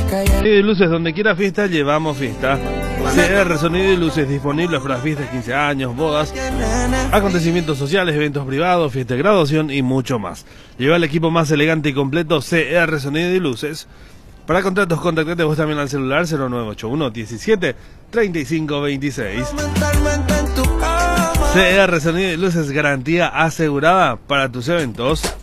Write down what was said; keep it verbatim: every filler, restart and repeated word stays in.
Sonido y luces, donde quiera fiesta, llevamos fiesta. C R Sonido y Luces, disponibles para fiestas, quince años, bodas, acontecimientos sociales, eventos privados, fiesta de graduación y mucho más. Lleva el equipo más elegante y completo, C R Sonido y Luces. Para contratos, contactate vos también al celular cero nueve ocho uno diecisiete treinta y cinco veintiséis. C R Sonido y Luces, garantía asegurada para tus eventos.